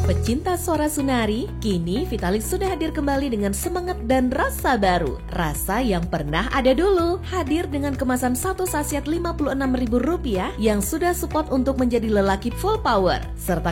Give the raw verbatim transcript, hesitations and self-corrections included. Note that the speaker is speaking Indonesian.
Pecinta suara Sunari, kini Vitalis sudah hadir kembali dengan semangat dan rasa baru. Rasa yang pernah ada dulu, hadir dengan kemasan satu sachet lima puluh enam ribu rupiah yang sudah support untuk menjadi lelaki full power. Serta